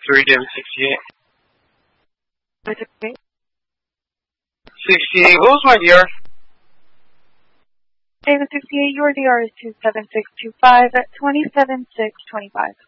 3, David 68. 68, what was my DR? David 68, your DR is 27625 at 27625.